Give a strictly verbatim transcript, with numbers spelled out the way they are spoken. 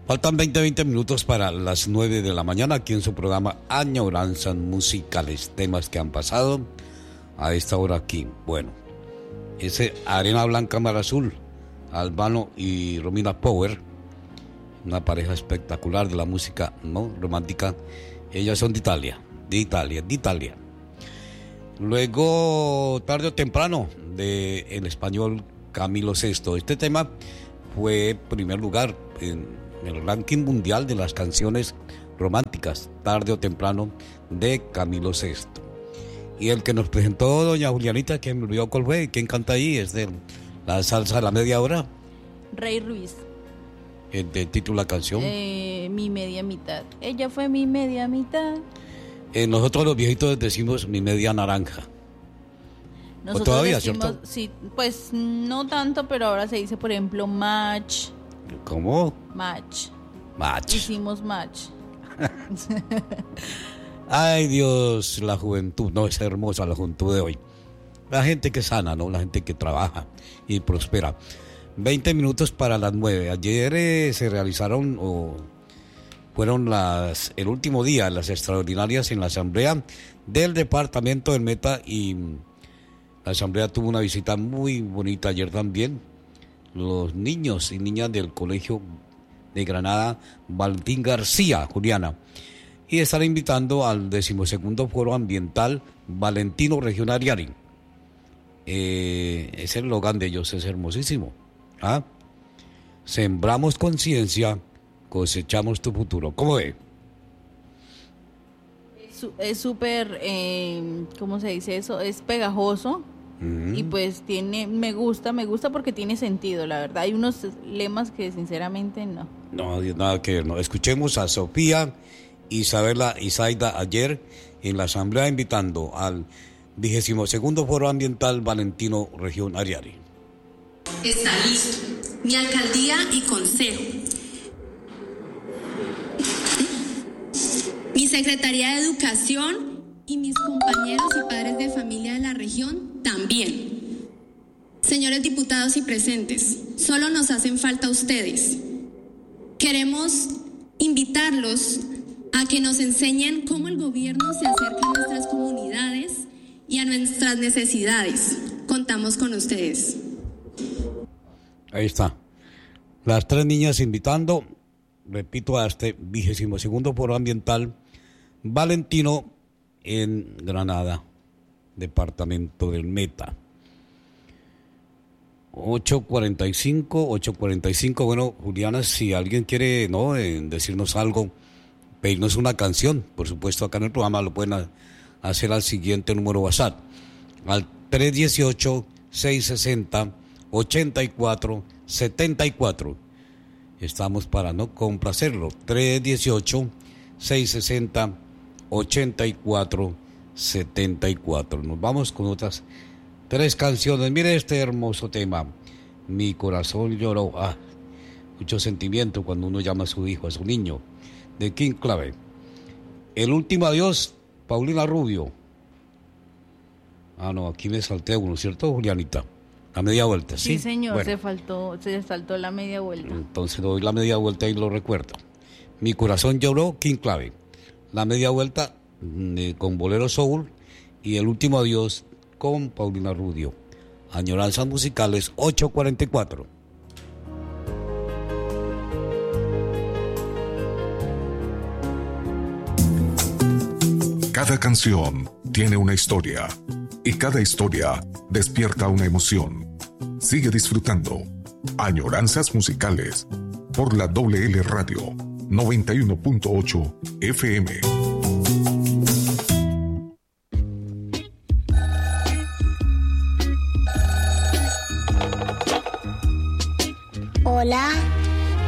Faltan veinte, veinte minutos para las nueve de la mañana aquí en su programa Añoranzas Musicales, temas que han pasado a esta hora aquí. Bueno, ese Arena Blanca Mar Azul, Albano y Romina Power, una pareja espectacular de la música, ¿no?, romántica. Ellas son de Italia, de Italia, de Italia. Luego, Tarde o Temprano, de el español Camilo Sesto. Este tema fue primer lugar en el ranking mundial de las canciones románticas, Tarde o Temprano, de Camilo Sesto. Y el que nos presentó doña Julianita, que me olvidó cuál fue, ¿quién canta ahí? Es de la salsa de la media hora. Rey Ruiz. ¿El de título de la canción? Eh, mi media mitad. Ella fue mi media mitad. Eh, nosotros los viejitos decimos mi media naranja. Nosotros ¿O todavía, decimos, cierto? Sí, pues no tanto, pero ahora se dice, por ejemplo, match. ¿Cómo? Match. Match. Hicimos match. Ay, Dios, la juventud, no, es hermosa la juventud de hoy. La gente que es sana, ¿no? La gente que trabaja y prospera. veinte minutos para las nueve. Ayer eh, se realizaron, o fueron las, el último día, las extraordinarias en la asamblea del departamento del Meta, y la asamblea tuvo una visita muy bonita ayer también. Los niños y niñas del colegio de Granada Valentín García, Juliana, y estar invitando al decimosegundo Foro Ambiental Valentino Región Ariari. Eh, ese eslogan de ellos es hermosísimo. ¿Ah? Sembramos conciencia, cosechamos tu futuro. ¿Cómo ve? Es súper, eh, ¿cómo se dice eso? Es pegajoso. Uh-huh. Y pues tiene, me gusta, me gusta porque tiene sentido, la verdad. Hay unos lemas que sinceramente no. No, nada que ver, no. Escuchemos a Sofía Isabela Isaida ayer en la asamblea invitando al vigésimo segundo Foro Ambiental Valentino Región Ariari. Está listo. Mi alcaldía y consejo. Mi Secretaría de Educación y mis compañeros y padres de familia de la región también. Señores diputados y presentes, solo nos hacen falta ustedes. Queremos invitarlos a que nos enseñen cómo el gobierno se acerca a nuestras comunidades y a nuestras necesidades. Contamos con ustedes. Ahí está. Las tres niñas invitando, repito, a este vigésimo segundo Foro Ambiental Valentino en Granada, departamento del Meta. ocho cuarenta y cinco, ocho cuarenta y cinco. Bueno, Juliana, si alguien quiere, no, eh, decirnos algo, pedirnos una canción, por supuesto, acá en el programa lo pueden hacer al siguiente número WhatsApp, al tres dieciocho, seiscientos sesenta, ochenta y cuatro setenta y cuatro. Estamos para no complacerlo. tres dieciocho, seiscientos sesenta, ochenta y cuatro setenta y cuatro. Nos vamos con otras tres canciones. Mire este hermoso tema, Mi corazón lloró. Ah, mucho sentimiento cuando uno llama a su hijo, a su niño, de King Clave. El último adiós, Paulina Rubio. Ah, no, aquí me salté uno, ¿cierto, Julianita? La media vuelta, ¿sí? Sí, señor, bueno, se faltó, se saltó la media vuelta. Entonces doy la media vuelta y lo recuerdo. Mi corazón lloró, King Clave. La media vuelta eh, con Bolero Soul, y el último adiós con Paulina Rubio. Añoranzas Musicales, ocho cuarenta y cuatro. Cada canción tiene una historia, y cada historia despierta una emoción. Sigue disfrutando Añoranzas Musicales por la Doble L Radio noventa y uno punto ocho F M. Hola.